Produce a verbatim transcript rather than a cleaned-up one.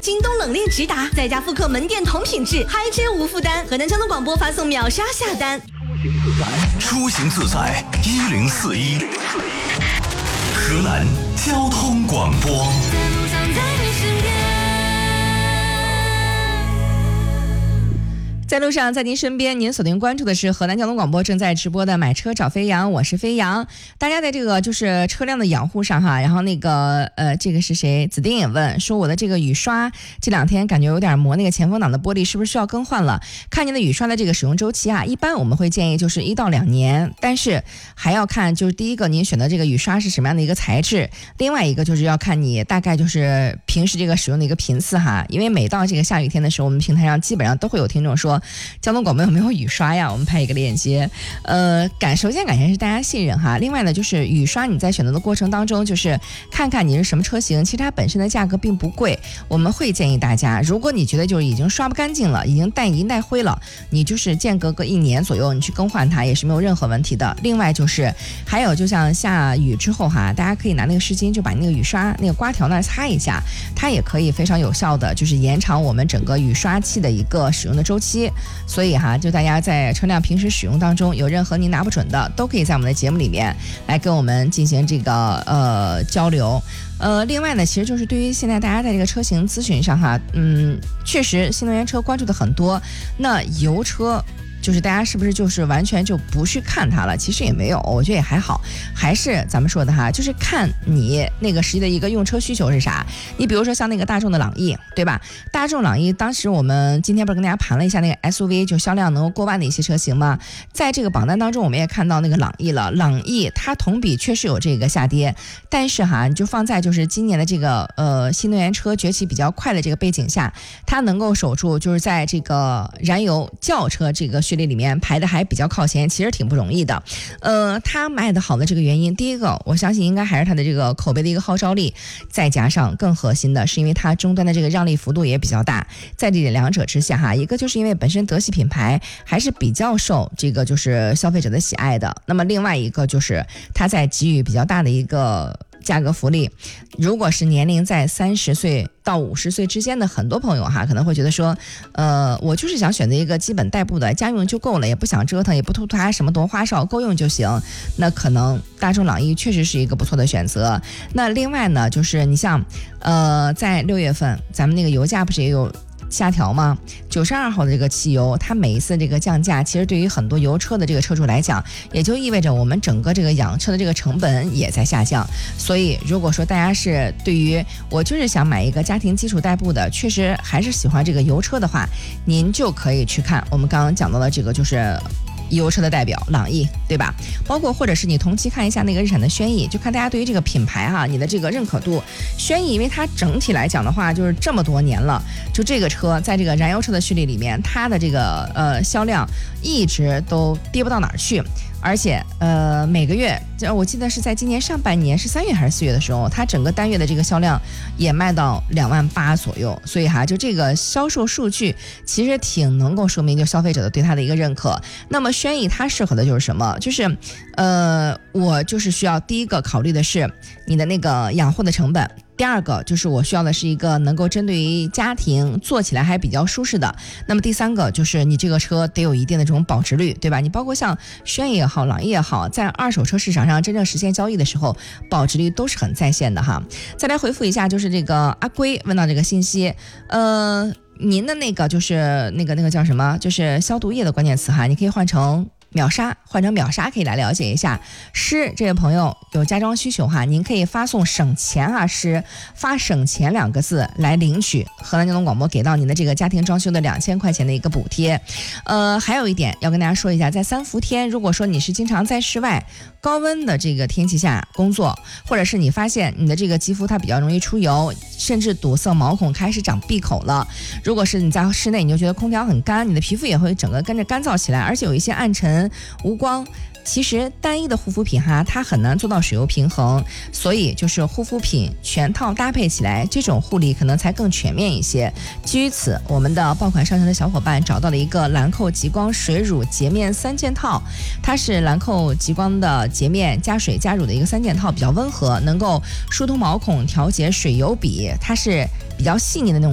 京东冷链直达，在家复刻门店同品质，还知无负担。河南交通广播发送秒杀下单。 出行自在一零四一，河南交通广播。 在路上，在您身边，您锁定关注的是河南交通广播正在直播的买车找飞扬，我是飞扬。大家在这个就是车辆的养护上哈，然后那个呃，这个是谁？子丁也问说，我的这个雨刷这两天感觉有点磨那个前风挡的玻璃，是不是需要更换了？看您的雨刷的这个使用周期啊，一般我们会建议就是一到两年，但是还要看就是第一个您选择这个雨刷是什么样的一个材质，另外一个就是要看你大概就是平时这个使用的一个频次哈，因为每到这个下雨天的时候，我们平台上基本上都会有听众说。交通广播有没有雨刷呀？我们拍一个链接。呃，感首先感谢是大家信任哈。另外呢，就是雨刷你在选择的过程当中，就是看看你是什么车型，其实它本身的价格并不贵。我们会建议大家，如果你觉得就是已经刷不干净了，已经带银带灰了，你就是间隔个一年左右，你去更换它也是没有任何问题的。另外就是还有，就像下雨之后哈，大家可以拿那个湿巾就把那个雨刷那个刮条那儿擦一下，它也可以非常有效的就是延长我们整个雨刷器的一个使用的周期。所以哈，就大家在车辆平时使用当中有任何你拿不准的，都可以在我们的节目里面来跟我们进行这个呃交流。呃，另外呢，其实就是对于现在大家在这个车型咨询上哈，嗯，确实新能源车关注的很多，那油车。就是大家是不是就是完全就不去看它了？其实也没有，我觉得也还好，还是咱们说的哈，就是看你那个实际的一个用车需求是啥。你比如说像那个大众的朗逸，对吧？大众朗逸当时我们今天不是跟大家盘了一下那个 S U V 就销量能够过万的一些车型吗？在这个榜单当中，我们也看到那个朗逸了。朗逸它同比确实有这个下跌，但是哈，你就放在就是今年的这个呃新能源车崛起比较快的这个背景下，它能够守住就是在这个燃油轿车这个序列里面排的还比较靠前，其实挺不容易的。呃，它卖的好的这个原因，第一个我相信应该还是它的这个口碑的一个号召力，再加上更核心的是因为它终端的这个让利幅度也比较大。在这两者之下哈，一个就是因为本身德系品牌还是比较受这个就是消费者的喜爱的，那么另外一个就是它在给予比较大的一个价格福利。如果是年龄在三十岁到五十岁之间的很多朋友哈，可能会觉得说，呃，我就是想选择一个基本代步的，家用就够了，也不想折腾，也不图它什么多花哨，够用就行。那可能大众朗逸确实是一个不错的选择。那另外呢，就是你像，呃，在六月份咱们那个油价不是也有下调吗？九十二号的这个汽油，它每一次这个降价，其实对于很多油车的这个车主来讲，也就意味着我们整个这个养车的这个成本也在下降。所以如果说大家是对于我就是想买一个家庭基础代步的，确实还是喜欢这个油车的话，您就可以去看我们刚刚讲到的这个就是油车的代表朗逸，对吧？包括或者是你同期看一下那个日产的轩逸，就看大家对于这个品牌哈，你的这个认可度。轩逸因为它整体来讲的话，就是这么多年了，就这个车在这个燃油车的序列里面，它的这个呃销量一直都跌不到哪儿去。而且呃每个月，我记得是在今年上半年是三月还是四月的时候，它整个单月的这个销量也卖到两万八左右，所以哈，就这个销售数据其实挺能够说明就消费者的对它的一个认可。那么轩逸它适合的就是什么？就是呃我就是需要第一个考虑的是你的那个养护的成本。第二个就是我需要的是一个能够针对于家庭坐起来还比较舒适的。那么第三个就是你这个车得有一定的这种保值率，对吧？你包括像轩逸也好，朗逸也好，在二手车市场上真正实现交易的时候，保值率都是很在线的哈。再来回复一下，就是这个阿龟问到这个信息，呃，您的那个就是那个那个叫什么，就是消毒液的关键词哈，你可以换成秒杀，换成秒杀可以来了解一下。诗这位朋友有家装需求哈，您可以发送省钱啊，诗发省钱两个字来领取河南交通广播给到您的这个家庭装修的两千块钱的一个补贴。呃，还有一点要跟大家说一下，在三伏天，如果说你是经常在室外高温的这个天气下工作，或者是你发现你的这个肌肤它比较容易出油，甚至堵塞毛孔开始长闭口了，如果是你在室内你就觉得空调很干，你的皮肤也会整个跟着干燥起来，而且有一些暗沉无光，其实单一的护肤品哈，它很难做到水油平衡，所以就是护肤品全套搭配起来，这种护理可能才更全面一些。基于此，我们的爆款商城的小伙伴找到了一个兰蔻极光水乳洁面三件套，它是兰蔻极光的洁面加水加乳的一个三件套，比较温和，能够疏通毛孔，调节水油比，它是比较细腻的那种